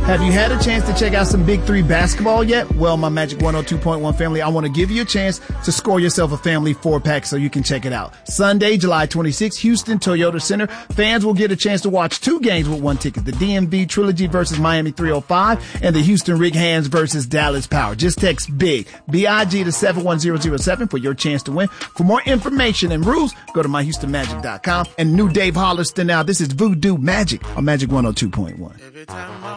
Have you had a chance to check out some Big 3 basketball yet? Well, my Magic 102.1 family, I want to give you a chance to score yourself a family 4-pack so you can check it out. Sunday, July 26th, Houston Toyota Center. Fans will get a chance to watch 2 games with 1 ticket. The DMV Trilogy versus Miami 305 and the Houston Rick Hands versus Dallas Power. Just text BIG, B-I-G to 71007 for your chance to win. For more information and rules, go to myhoustonmagic.com. And new Dave Hollister now. This is Voodoo Magic on Magic 102.1.